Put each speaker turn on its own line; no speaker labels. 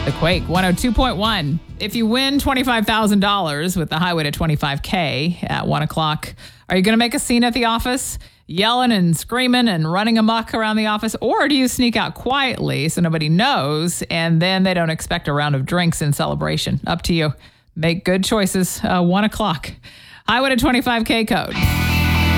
The Quake 102.1. If you win $25,000 with the highway to 25K at 1 o'clock, are you going to make a scene at the office, yelling and screaming and running amok around the office? Or do you sneak out quietly so nobody knows and then they don't expect a round of drinks in celebration? Up to you. Make good choices. 1 o'clock. Highway to 25K code.